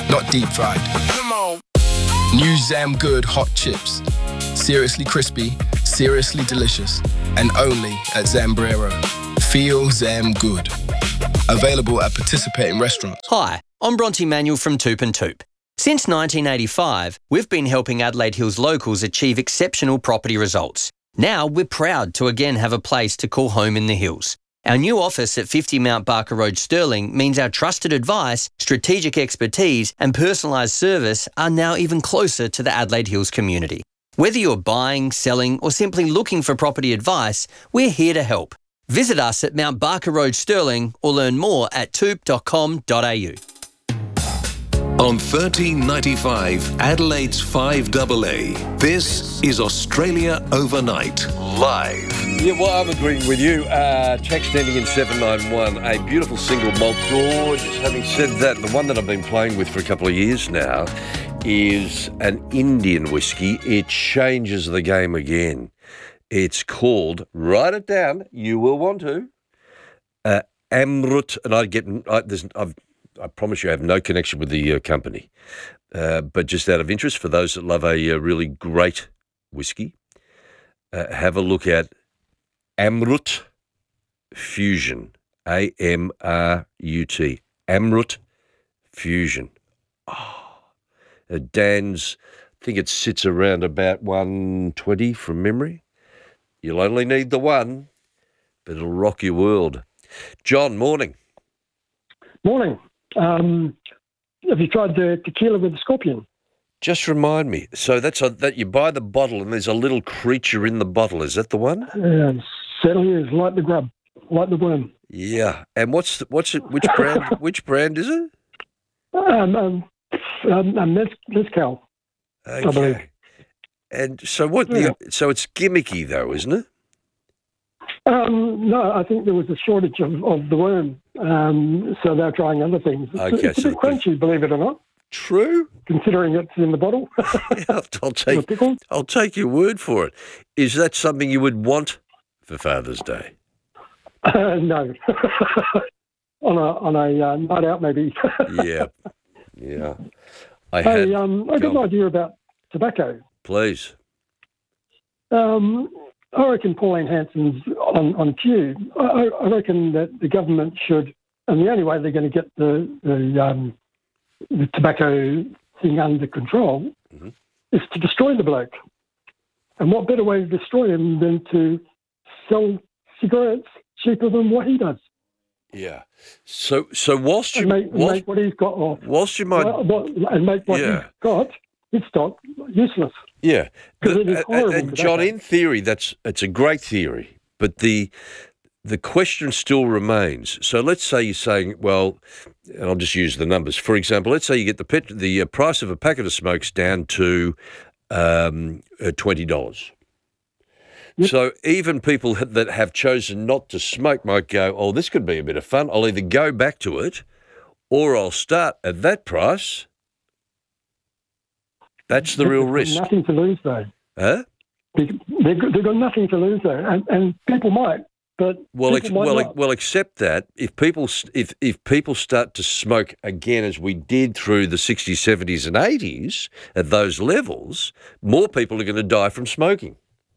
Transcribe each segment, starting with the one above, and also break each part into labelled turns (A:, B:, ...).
A: not deep fried. Come on. New Zam Good hot chips. Seriously crispy, seriously delicious, and only at Zambrero. Feel Zam Good. Available at participating restaurants.
B: Hi, I'm Bronte Manuel from Toop and Toop. Since 1985, we've been helping Adelaide Hills locals achieve exceptional property results. Now we're proud to again have a place to call home in the hills. Our new office at 50 Mount Barker Road, Stirling, means our trusted advice, strategic expertise and personalised service are now even closer to the Adelaide Hills community. Whether you're buying, selling or simply looking for property advice, we're here to help. Visit us at Mount Barker Road, Stirling, or learn more at toop.com.au.
C: On 1395 Adelaide's 5AA, this is Australia Overnight, live.
D: Yeah, well, I'm agreeing with you. Text ending in 791, a beautiful single malt, gorgeous. Having said that, the one that I've been playing with for a couple of years now is an Indian whiskey. It changes the game again. It's called, write it down, you will want to, Amrut, and I promise you I have no connection with the company, but just out of interest, for those that love a really great whiskey, have a look at Amrut Fusion, Amrut, Amrut Fusion. Dan's, I think it sits around about 120 from memory. You'll only need the one, but it'll rock your world. John, morning.
E: Morning. Have you tried the tequila with the scorpion?
D: Just remind me. So that you buy the bottle and there's a little creature in the bottle. Is that the one?
E: Certainly is. Like the grub, like the worm.
D: Yeah. And which brand? Which brand is it?
E: Mezcal.
D: Okay.
E: I believe.
D: And so so it's gimmicky though, isn't it?
E: No, I think there was a shortage of the worm, so they're trying other things. It's a bit crunchy, believe it or not.
D: True.
E: Considering it's in the bottle.
D: Yeah, I'll take your word for it. Is that something you would want for Father's Day?
E: No. on a night out, maybe.
D: Yeah.
E: I got an idea about tobacco.
D: Please.
E: I reckon Pauline Hanson's on cue. I reckon that the government should, and the only way they're going to get the tobacco thing under control is to destroy the bloke. And what better way to destroy him than to sell cigarettes cheaper than what he does?
D: Yeah. So whilst you
E: make what he's got off,
D: whilst you might
E: and make what he's got his stock useless.
D: Yeah.
E: And
D: John, in theory, it's a great theory, but the question still remains. So let's say you're saying, well, and I'll just use the numbers. For example, let's say you get the price of a packet of smokes down to $20. Yep. So even people that have chosen not to smoke might go, oh, this could be a bit of fun. I'll either go back to it or I'll start at that price. That's the real risk.
E: Nothing to lose, though.
D: Huh?
E: They've got nothing to lose, though, and people might. But
D: well, except that if people start to smoke again, as we did through the 60s, 70s, and 80s at those levels, more people are going to die from smoking.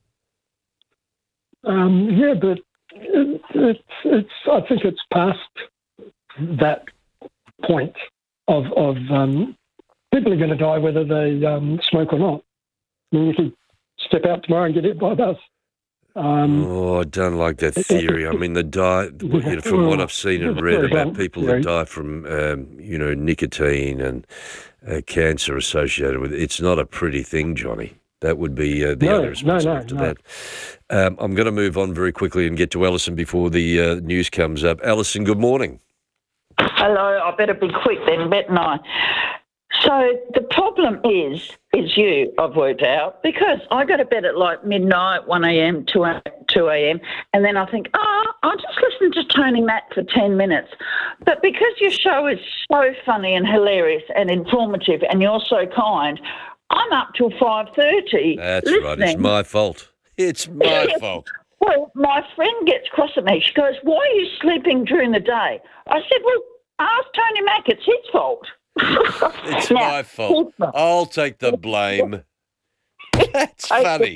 E: Yeah, but it's. I think it's past that point of people are going to die whether they smoke or not. I mean, you can step out tomorrow and get hit by a bus.
D: I don't like that theory. I mean, from what I've seen and read about people that die from, nicotine and cancer associated with it, it's not a pretty thing, Johnny. That would be the other response to that. I'm going to move on very quickly and get to Alison before the news comes up. Alison, good morning.
F: Hello. I better be quick then, better I? So the problem is you, I've worked out, because I go to bed at like midnight, 1 a.m., 2 a.m., and then I think, I'll just listen to Tony Mack for 10 minutes. But because your show is so funny and hilarious and informative and you're so kind, I'm up till 5:30.
D: That's
F: listening.
D: Right. It's my fault. It's my fault.
F: Well, my friend gets cross at me. She goes, why are you sleeping during the day? I said, well, ask Tony Mack. It's his fault.
D: It's my fault. I'll take the blame. That's funny.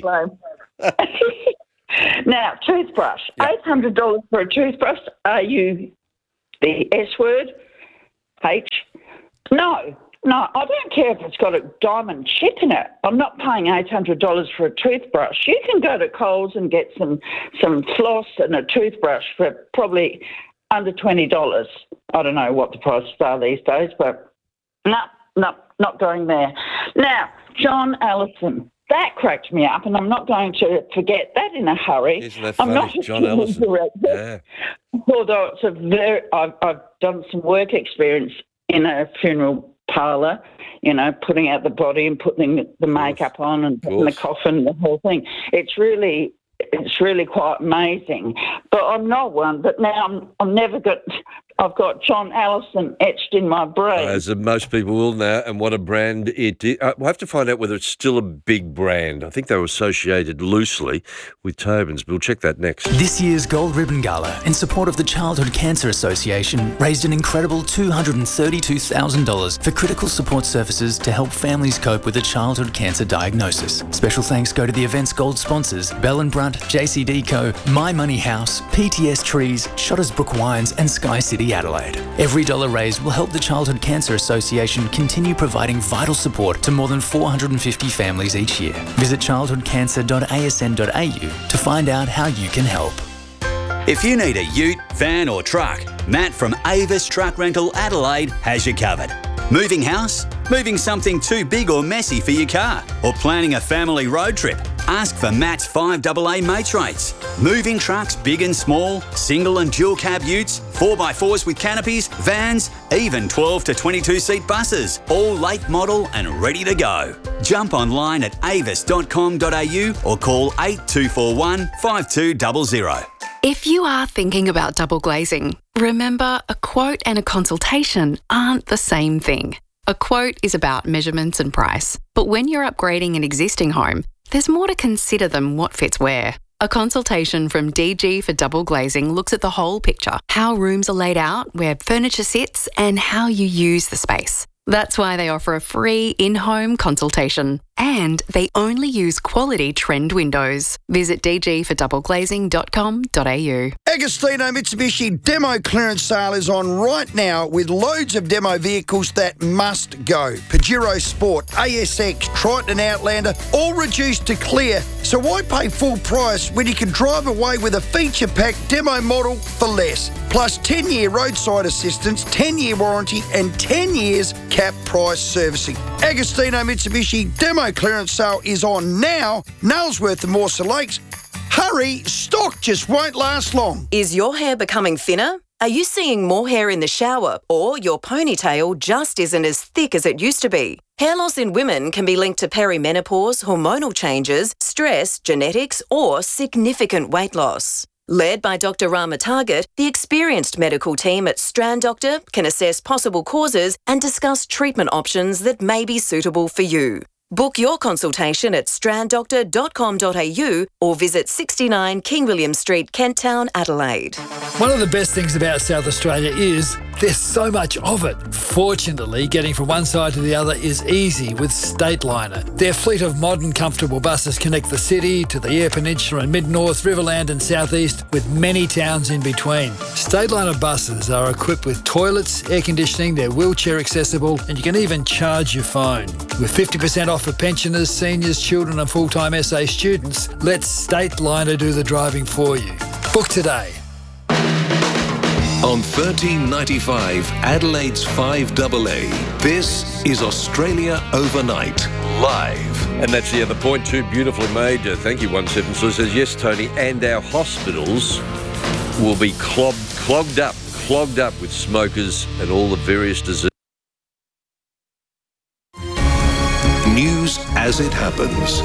F: Now, toothbrush.
D: Yep.
F: $800 for a toothbrush. Are you the S word? H? No, I don't care if it's got a diamond chip in it. I'm not paying $800 for a toothbrush. You can go to Coles and get some floss and a toothbrush for probably under $20. I don't know what the prices are these days, but no, not going there. Now, John Allison. That cracked me up, and I'm not going to forget that in a hurry.
D: Isn't that funny?
F: I'm not
D: John Allison.
F: Director, although I've done some work experience in a funeral parlour, putting out the body and putting the makeup on and putting the coffin, the whole thing. It's really quite amazing. But I'm not one. But now I've got John Allison etched in my brain.
D: As most people will now, and what a brand it is. We'll have to find out whether it's still a big brand. I think they were associated loosely with Tobin's, but we'll check that next.
G: This year's Gold Ribbon Gala, in support of the Childhood Cancer Association, raised an incredible $232,000 for critical support services to help families cope with a childhood cancer diagnosis. Special thanks go to the event's gold sponsors, Bell & Brunt, JCD Co, My Money House, PTS Trees, Shottersbrook Wines and Sky City Adelaide. Every dollar raised will help the Childhood Cancer Association continue providing vital support to more than 450 families each year. Visit childhoodcancer.asn.au to find out how you can help.
H: If you need a ute, van or truck, Matt from Avis Truck Rental Adelaide has you covered. Moving house? Moving something too big or messy for your car? Or planning a family road trip? Ask for Matt's 5AA mates rates. Moving trucks big and small, single and dual cab utes, 4x4s with canopies, vans, even 12 to 22 seat buses, all late model and ready to go. Jump online at avis.com.au or call 8241 5200.
I: If you are thinking about double glazing, remember a quote and a consultation aren't the same thing. A quote is about measurements and price, but when you're upgrading an existing home, there's more to consider than what fits where. A consultation from DG for Double Glazing looks at the whole picture, how rooms are laid out, where furniture sits, and how you use the space. That's why they offer a free in-home consultation. And they only use quality trend windows. Visit dgfordoubleglazing.com.au.
J: Agostino Mitsubishi demo clearance sale is on right now with loads of demo vehicles that must go. Pajero Sport, ASX, Triton and Outlander, all reduced to clear. So why pay full price when you can drive away with a feature-packed demo model for less? Plus 10-year roadside assistance, 10-year warranty and 10 years cap price servicing. Agostino Mitsubishi demo clearance sale is on now. Nailsworth and Morsa Lakes. Hurry, stock just won't last long.
K: Is your hair becoming thinner? Are you seeing more hair in the shower, or your ponytail just isn't as thick as it used to be? Hair loss in women can be linked to perimenopause, hormonal changes, stress, genetics, or significant weight loss. Led by Dr. Rama Target, the experienced medical team at Strand Doctor can assess possible causes and discuss treatment options that may be suitable for you. Book your consultation at stranddoctor.com.au or visit 69 King William Street, Kent Town, Adelaide.
L: One of the best things about South Australia is there's so much of it. Fortunately, getting from one side to the other is easy with Stateliner. Their fleet of modern, comfortable buses connect the city to the Eyre Peninsula and Mid-North, Riverland and South East, with many towns in between. Stateliner buses are equipped with toilets, air conditioning, they're wheelchair accessible, and you can even charge your phone. With 50% off for pensioners, seniors, children and full-time SA students, let Stateliner do the driving for you. Book today.
C: On 1395 Adelaide's 5AA, this is Australia Overnight, live.
D: And that's the other point too, beautifully made. Thank you, 17. So it says, yes, Tony, and our hospitals will be clogged up with smokers and all the various diseases.
C: News as it happens.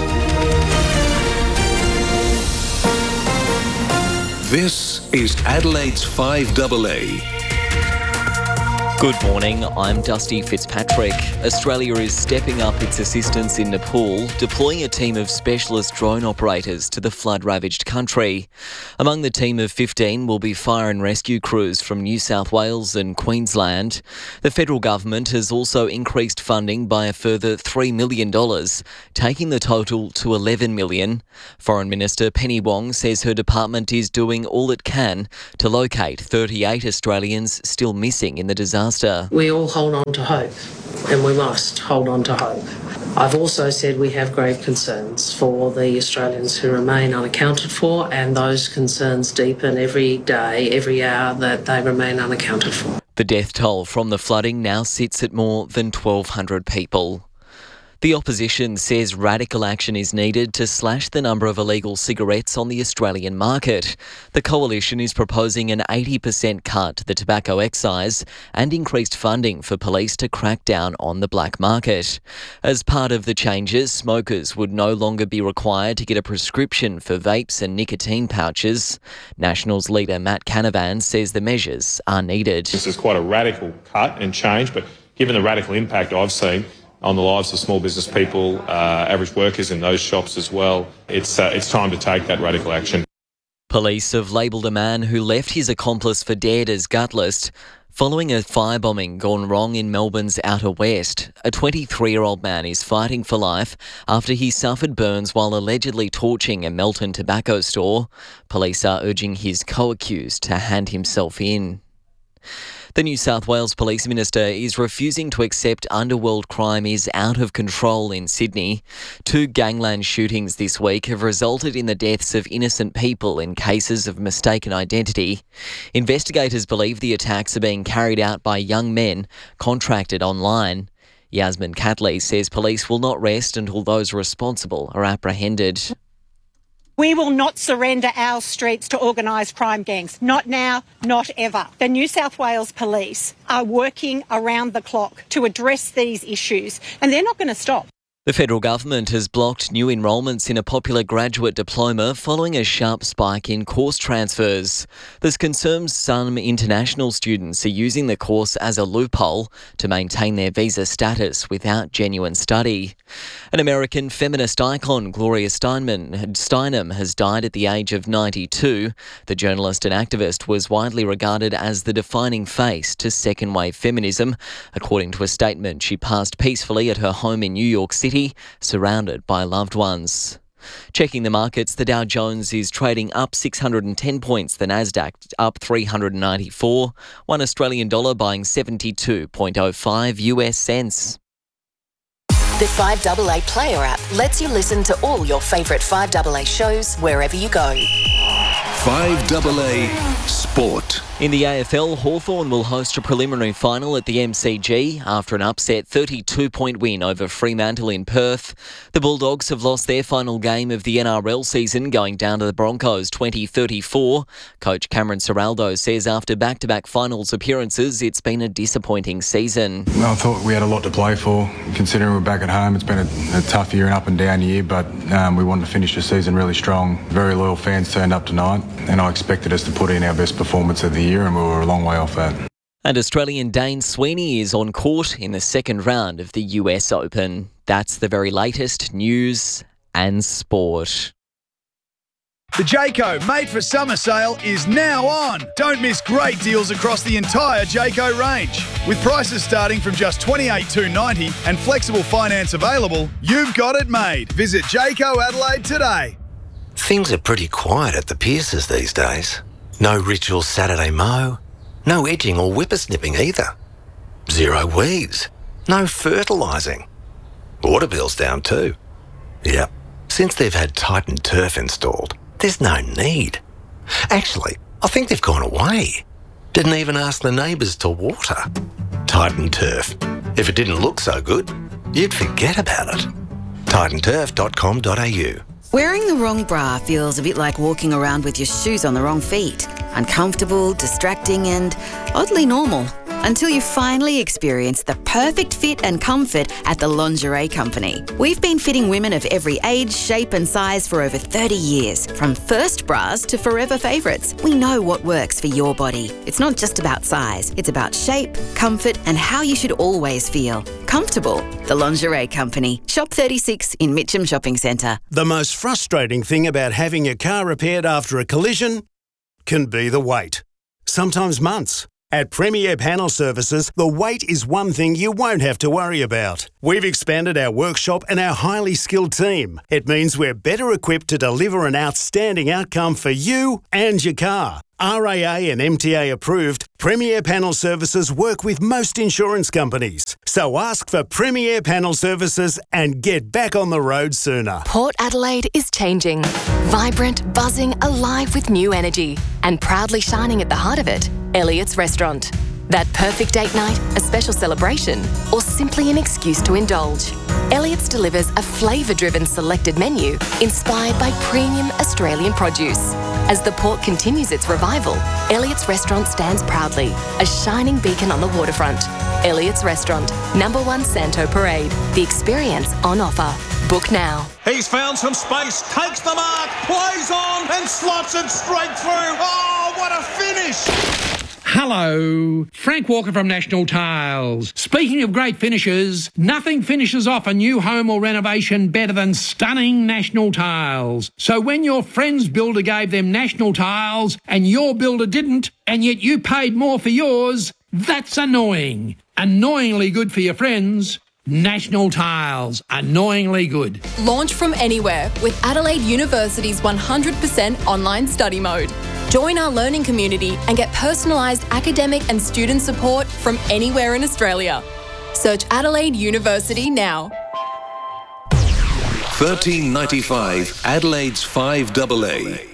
C: This is Adelaide's 5AA.
M: Good morning, I'm Dusty Fitzpatrick. Australia is stepping up its assistance in Nepal, deploying a team of specialist drone operators to the flood-ravaged country. Among the team of 15 will be fire and rescue crews from New South Wales and Queensland. The federal government has also increased funding by a further $3 million, taking the total to $11 million. Foreign Minister Penny Wong says her department is doing all it can to locate 38 Australians still missing in the disaster.
N: We all hold on to hope, and we must hold on to hope. I've also said we have grave concerns for the Australians who remain unaccounted for, and those concerns deepen every day, every hour that they remain unaccounted for.
M: The death toll from the flooding now sits at more than 1,200 people. The opposition says radical action is needed to slash the number of illegal cigarettes on the Australian market. The coalition is proposing an 80% cut to the tobacco excise and increased funding for police to crack down on the black market. As part of the changes, smokers would no longer be required to get a prescription for vapes and nicotine pouches. Nationals leader Matt Canavan says the measures are needed.
O: This is quite a radical cut and change, but given the radical impact I've seen on the lives of small business people, average workers in those shops as well, it's time to take that radical action.
M: Police have labelled a man who left his accomplice for dead as gutless following a firebombing gone wrong in Melbourne's Outer West. A 23-year-old man is fighting for life after he suffered burns while allegedly torching a Melton tobacco store. Police are urging his co-accused to hand himself in. The New South Wales Police Minister is refusing to accept underworld crime is out of control in Sydney. 2 gangland shootings this week have resulted in the deaths of innocent people in cases of mistaken identity. Investigators believe the attacks are being carried out by young men contracted online. Yasmin Catley says police will not rest until those responsible are apprehended.
P: We will not surrender our streets to organised crime gangs. Not now, not ever. The New South Wales Police are working around the clock to address these issues, and they're not going to stop.
M: The federal government has blocked new enrolments in a popular graduate diploma following a sharp spike in course transfers. There's concerns some international students are using the course as a loophole to maintain their visa status without genuine study. An American feminist icon, Gloria Steinem, has died at the age of 92. The journalist and activist was widely regarded as the defining face to second-wave feminism. According to a statement, she passed peacefully at her home in New York City, surrounded by loved ones. Checking the markets, the Dow Jones is trading up 610 points, the Nasdaq up 394, $1 Australian dollar buying 72.05 US cents.
K: The 5AA Player app lets you listen to all your favourite 5AA shows wherever you go.
C: 5AA Sport.
M: In the AFL, Hawthorn will host a preliminary final at the MCG after an upset 32-point win over Fremantle in Perth. The Bulldogs have lost their final game of the NRL season, going down to the Broncos 20-34. Coach Cameron Ciraldo says after back-to-back finals appearances, it's been a disappointing season.
Q: Well, I thought we had a lot to play for, considering we're back at home. It's been a tough year, an up and down year, but we wanted to finish the season really strong. Very loyal fans turned up tonight, and I expected us to put in our best performance of the year, and we were a long way off that.
M: And Australian Dane Sweeney is on court in the second round of the US Open. That's the very latest news and sport.
R: The Jayco Made for Summer sale is now on. Don't miss great deals across the entire Jayco range. With prices starting from just $28,290 and flexible finance available, you've got it made. Visit Jayco Adelaide today.
S: Things are pretty quiet at the Pierces these days. No ritual Saturday mow, no edging or whippersnipping either. Zero weeds, no fertilising. Water bill's down too. Yep, since they've had Titan Turf installed, there's no need. Actually, I think they've gone away. Didn't even ask the neighbours to water. Titan Turf. If it didn't look so good, you'd forget about it. titanturf.com.au.
T: Wearing the wrong bra feels a bit like walking around with your shoes on the wrong feet. Uncomfortable, distracting and oddly normal. until you finally experience the perfect fit and comfort at the Lingerie Company. We've been fitting women of every age, shape and size for over 30 years, from first bras to forever favourites. We know what works for your body. It's not just about size, it's about shape, comfort and how you should always feel. Comfortable. The Lingerie Company. Shop 36 in Mitcham Shopping Centre.
U: The most frustrating thing about having your car repaired after a collision can be the wait. Sometimes months. At Premier Panel Services, the wait is one thing you won't have to worry about. We've expanded our workshop and our highly skilled team. It means we're better equipped to deliver an outstanding outcome for you and your car. RAA and MTA approved, Premier Panel Services work with most insurance companies. So ask for Premier Panel Services and get back on the road sooner.
V: Port Adelaide is changing. Vibrant, buzzing, alive with new energy. And proudly shining at the heart of it, Elliott's Restaurant. That perfect date night, a special celebration, or simply an excuse to indulge. Elliott's delivers a flavour-driven selected menu inspired by premium Australian produce. As the port continues its revival, Elliott's Restaurant stands proudly, a shining beacon on the waterfront. Elliott's Restaurant, #1 Santo Parade. The experience on offer. Book now.
W: He's found some space, takes the mark, plays on and slots it straight through. Oh, what a finish!
X: Hello, Frank Walker from National Tiles. Speaking of great finishes, nothing finishes off a new home or renovation better than stunning National Tiles. So when your friend's builder gave them National Tiles and your builder didn't, and yet you paid more for yours, that's annoying. Annoyingly good for your friends. National Tiles, annoyingly good.
Y: Launch from anywhere with Adelaide University's 100% online study mode. Join our learning community and get personalised academic and student support from anywhere in Australia. Search Adelaide University now.
C: 1395 Adelaide's 5AA.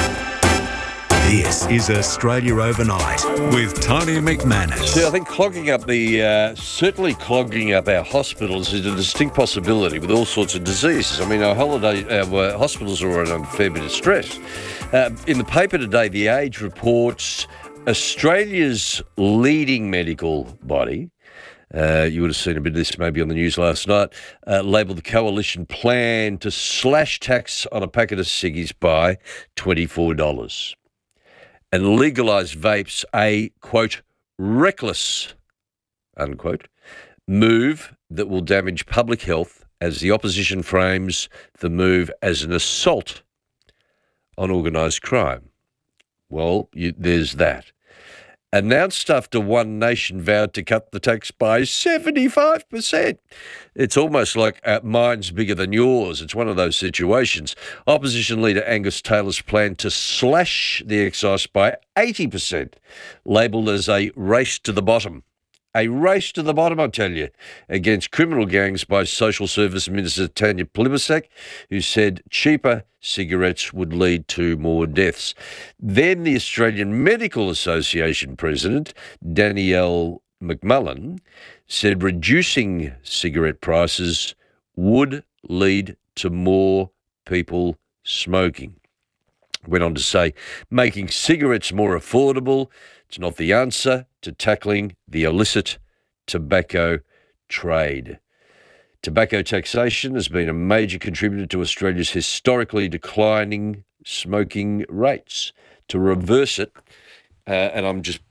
Z: This is Australia Overnight with Tony McManus.
D: See, I think certainly clogging up our hospitals is a distinct possibility with all sorts of diseases. I mean, our hospitals are under a fair bit of stress. In the paper today, The Age reports Australia's leading medical body, you would have seen a bit of this maybe on the news last night, labelled the coalition plan to slash tax on a packet of ciggies by $24 and legalise vapes a, quote, reckless, unquote, move that will damage public health as the opposition frames the move as an assault on organised crime. Well, there's that. Announced after One Nation vowed to cut the tax by 75%. It's almost like mine's bigger than yours. It's one of those situations. Opposition leader Angus Taylor's plan to slash the excise by 80%, labelled as a race to the bottom. A race to the bottom, I tell you, against criminal gangs by Social Service Minister Tanya Plibersek, who said cheaper cigarettes would lead to more deaths. Then the Australian Medical Association President, Danielle McMullen, said reducing cigarette prices would lead to more people smoking. Went on to say, making cigarettes more affordable, it's not the answer to tackling the illicit tobacco trade. Tobacco taxation has been a major contributor to Australia's historically declining smoking rates. To reverse it, and I'm just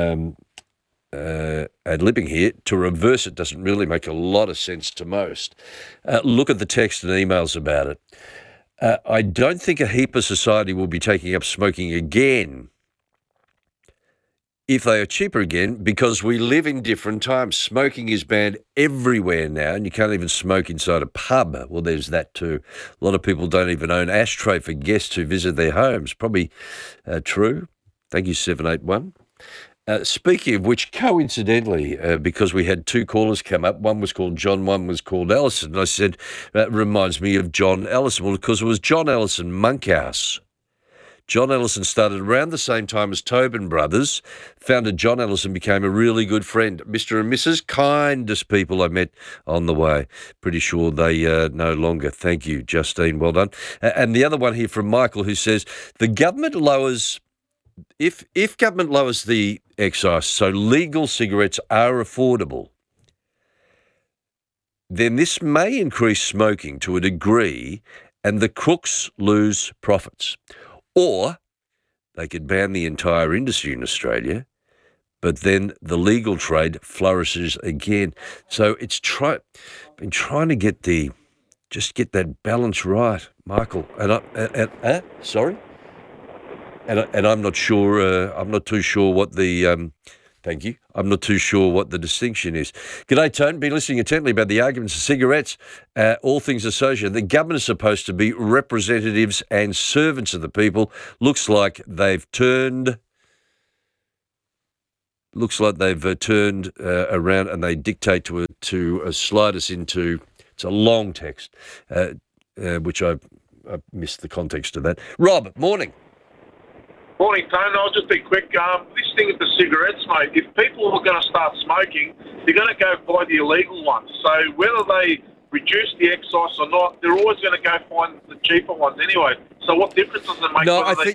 D: ad-libbing here, to reverse it doesn't really make a lot of sense to most. Look at the text and emails about it. I don't think a heap of society will be taking up smoking again if they are cheaper again, because we live in different times. Smoking is banned everywhere now, and you can't even smoke inside a pub. Well, there's that too. A lot of people don't even own ashtray for guests who visit their homes. Probably true. Thank you, 781. Speaking of which, coincidentally, because we had two callers come up, one was called John, one was called Ellison, and I said, that reminds me of John Ellison. Well, because it was John Ellison Monkhouse. John Ellison started around the same time as Tobin Brothers. Founder John Ellison became a really good friend. Mr. and Mrs. Kindest people I met on the way. Pretty sure they no longer. Thank you, Justine. Well done. And the other one here from Michael, who says, the government lowers if government lowers the excise so legal cigarettes are affordable, then this may increase smoking to a degree and the crooks lose profits. Or they could ban the entire industry in Australia, but then the legal trade flourishes again. So it's been trying to get that balance right, Michael. Sorry? And I'm not sure. I'm not too sure what the. Thank you. I'm not too sure what the distinction is. G'day, Tone. Been listening intently about the arguments of cigarettes, all things associated. The government is supposed to be representatives and servants of the people. Looks like they've turned around and they dictate to slide us into. It's a long text, which I missed the context of that. Rob, morning.
A: Morning, Tone. I'll just be quick. This thing with the cigarettes, mate, if people are going to start smoking, they're going to go buy the illegal ones. So whether they reduce the excise or not, they're always going to go find the cheaper ones anyway. So what difference does it make?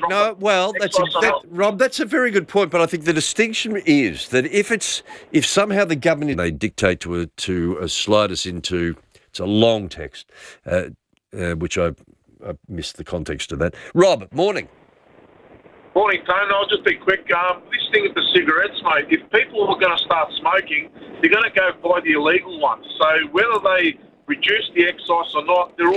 D: Rob, that's a very good point. But I think the distinction is that if somehow the government they dictate to slide us into, it's a long text, which I missed the context of that. Rob, morning.
A: Morning, Tone. I'll just be quick. This thing with the cigarettes, mate, if people are going to start smoking, they're going to go buy the illegal ones. So whether they reduce the excise or not, they're